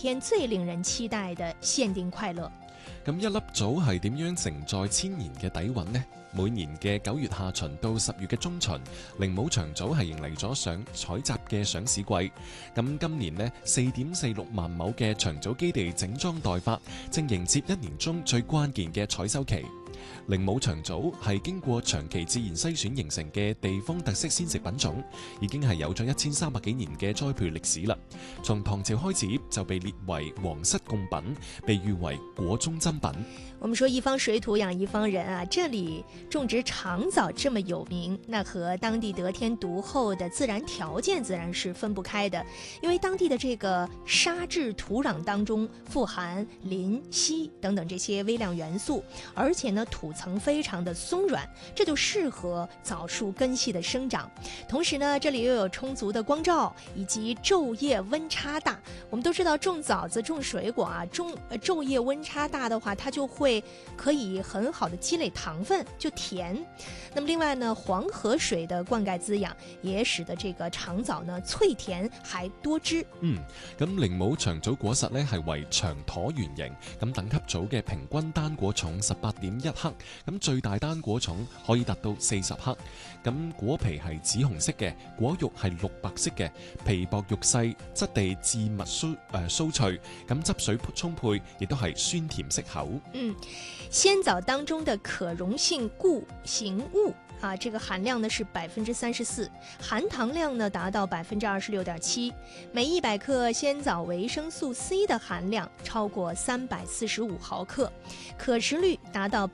天最令人期待的限定快樂。 咁一粒棗係點樣承載千年嘅底蘊呢？每年嘅9月下旬到10月嘅中旬，靈武長棗係迎嚟咗採集嘅上市季。咁今年呢，4.46萬畝嘅長棗基地整裝待發，正迎接一年中最關鍵嘅採收期。靈武長棗係經過長期自然篩選形成嘅地方特色鮮食品種，已經係有咗1300幾年嘅栽培歷史啦。從唐朝開始就被列為皇室貢品，被譽為國中珍品。 我們說一方水土養一方人啊，這裡種植長棗這麼有名，那和當地得天獨厚的自然條件自然是分不開的。因為當地的這個沙質土壤當中富含磷、硒等等這些微量元素，而且呢土層非常的鬆軟，這就適合棗樹根系的生長。同時呢，這裡又有充足的光照以及晝夜溫差大。我們都知道種棗子種水果啊，晝夜溫差大的話，它就會可以很好的積累糖分，就甜。那麼另外呢，黃河水的灌溉滋養也使得這個長棗呢脆甜還多汁。 咁靈武長棗果實呢係為長橢圓形，咁等級組嘅平均單果重18.1克，咁最大單果重可以達到40克。咁果皮係紫紅色嘅，果肉係綠白色嘅，皮薄肉細，質地致密酥脆，咁汁水充沛，亦都係酸甜適口。 鮮棗當中的可溶性固形物啊，這個含量呢是34%，含糖量呢達到26.7%，每100克鮮棗維生素 C 的含量超過345毫克，可食率達到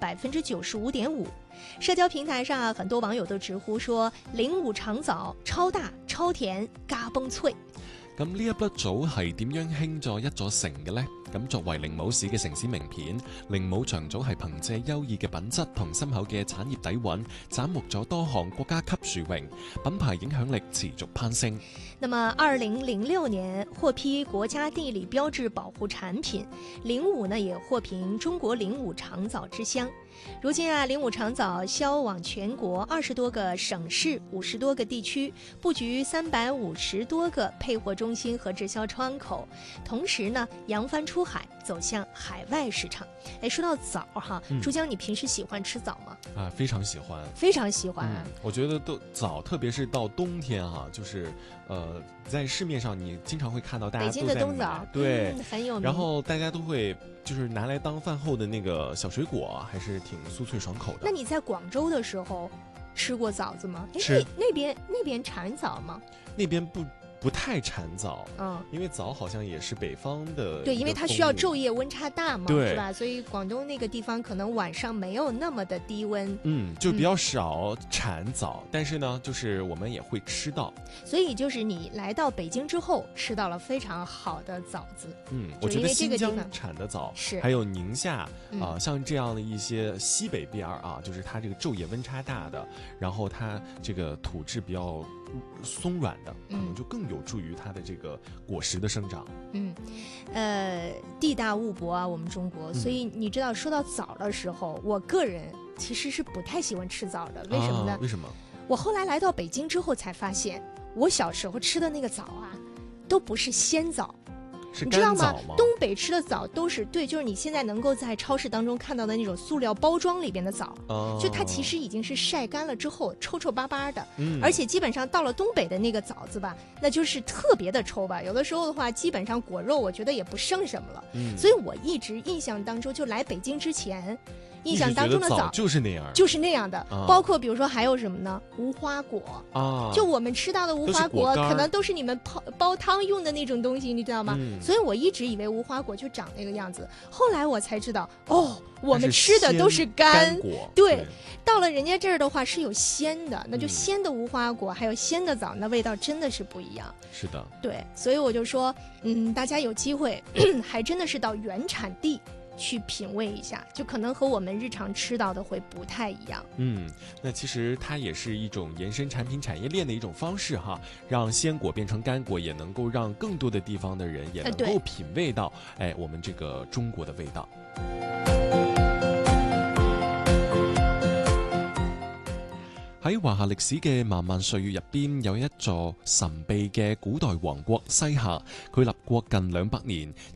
95.5%。社交平台上啊，很多網友都直呼說靈武長棗超大、超甜、嘎嘣脆。 咁呢一粒棗係點樣興在一座城嘅呢？咁作為靈武市嘅城市名片，靈武長棗係憑借優異嘅品質同深厚嘅產業底蘊，斬獲咗多項國家級殊榮，品牌影響力持續攀升。 那麼2006年獲批國家地理標誌保護產品，靈武呢也獲評中國靈武長棗之鄉。如今啊，靈武長棗銷往全國20多個省市、50多個地區，布局350多個配貨中心和直銷窗口，同時呢，揚帆出海，走向海外市場。哎，說到棗哈，珠江，你平時喜歡吃棗嗎？ 非常喜歡， 非常喜歡。 我覺得棗，特別是到冬天哈，就是在市面上你經常會看到大家都在買， 北京的冬棗， 對， 很有名。 然後大家都會就是拿來當飯後的那個小水果，還是挺酥脆爽口的。 那你在廣州的時候吃過棗子嗎？ 吃。 那邊產棗嗎？ 那邊不太產棗，因為棗好像也是北方的。 對，因為它需要晝夜溫差大嘛， 對， 是吧？所以廣東那個地方可能晚上沒有那麼的低溫， 就比較少產棗，但是呢，就是我們也會吃到。 所以就是你來到北京之後，吃到了非常好的棗子。 我覺得新疆產的棗， 是還有寧夏像這樣的一些西北邊啊，就是它這個晝夜溫差大的，然後它這個土質比較鬆軟的，可能就更有助於它的這個果實的生長。 地大物博啊，我們中國，所以你知道說到棗的時候，我個人其實是不太喜歡吃棗的。為什麼呢？ 為什麼？ 我後來來到北京之後才發現，我小時候吃的那個棗啊，都不是鮮棗。你知道嗎？東北吃的棗都是對，就是你現在能夠在超市當中看到的那種塑料包裝裏邊的棗，就它其實已經是曬乾了之後臭臭巴巴的，而且基本上到了東北的那個棗子吧，那就是特別的臭吧。有的時候的話，基本上果肉我覺得也不剩什麼了。所以我一直印象當中，就來北京之前，印象當中的棗就是那樣的，包括比如說還有什麼呢？無花果啊，就我們吃到的無花果可能都是你們煲湯用的那種東西，你知道嗎？所以我一直以為無花果就長那個樣子，後來我才知道，我們吃的都是乾果。 對，到了人家這兒的話是有鮮的，那就鮮的無花果還有鮮的棗，那味道真的是不一樣。 是的， 對，所以我就說，大家有機會還真的是到原產地去品味一下，就可能和我們日常吃到的會不太一樣。 那其實它也是一種延伸產品產業鏈的一種方式哈，讓鮮果變成乾果，也能夠讓更多的地方的人也能夠品味到，我們這個中國的味道。喺華夏歷史嘅漫漫歲月入邊，有一座神秘嘅古代王國西夏，佢立國近200年，